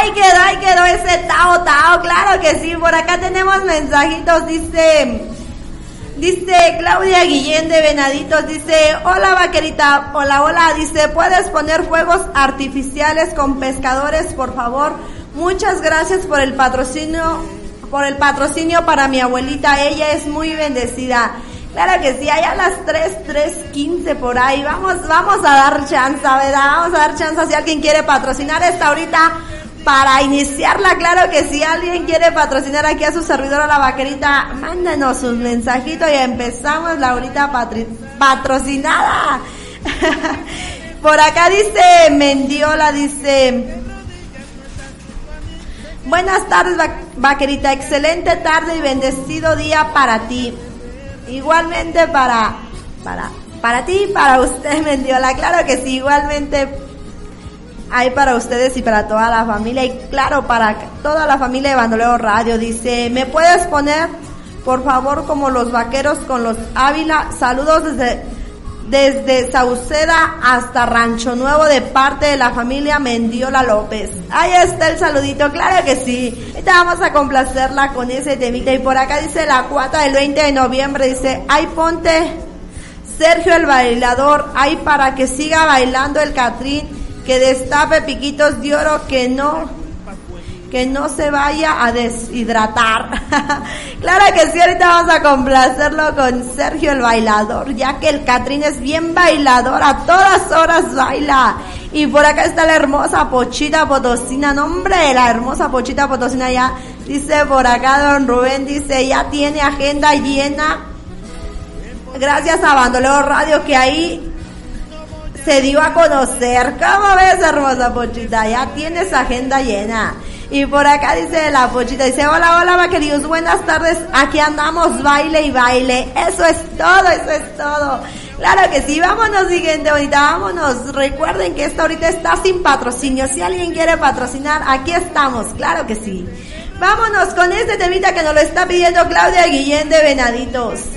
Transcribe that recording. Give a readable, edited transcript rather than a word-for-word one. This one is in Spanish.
ahí quedó ese Tao, claro que sí. Por acá tenemos mensajitos, dice Claudia Guillén de Venaditos, dice, hola vaquerita, hola, dice, ¿puedes poner fuegos artificiales con pescadores, por favor? Muchas gracias por el patrocinio para mi abuelita, ella es muy bendecida. Claro que sí, allá a las 3:15 por ahí, vamos a dar chance, ¿verdad? Vamos a dar chance si alguien quiere patrocinar esta ahorita para iniciarla. Claro que si alguien quiere patrocinar aquí a su servidora la vaquerita, mándenos un mensajito y empezamos la ahorita patrocinada. Por acá dice Mendiola, dice, buenas tardes vaquerita, excelente tarde y bendecido día para ti. Igualmente para ti y para usted, Mendiola, claro que sí, igualmente hay para ustedes y para toda la familia, y claro, para toda la familia de Bandolero Radio. Dice, ¿me puedes poner, por favor, como los vaqueros con los Ávila? Saludos desde Sauceda hasta Rancho Nuevo de parte de la familia Mendiola López. Ahí está el saludito, claro que sí. Ahorita vamos a complacerla con ese temita. Y por acá dice la cuata del 20 de noviembre, dice, ay ponte Sergio el bailador, ay para que siga bailando el Catrín, que destape piquitos de oro, que no se vaya a deshidratar. Claro que sí, ahorita vamos a complacerlo con Sergio el bailador, ya que el Catrín es bien bailador, a todas horas baila. Y por acá está la hermosa Pochita Potosina, nombre, la hermosa Pochita Potosina ya, dice por acá don Rubén, dice, ya tiene agenda llena, gracias a Bandolero Radio que ahí se dio a conocer. ¿Cómo ves, hermosa Pochita? Ya tienes agenda llena. Y por acá dice la Pochita, dice, hola vaqueros, buenas tardes, aquí andamos, baile y baile. Eso es todo. Claro que sí, vámonos, siguiente bonita, vámonos. Recuerden que esta ahorita está sin patrocinio, si alguien quiere patrocinar, aquí estamos, claro que sí. Vámonos con este temita que nos lo está pidiendo Claudia Guillén de Venaditos.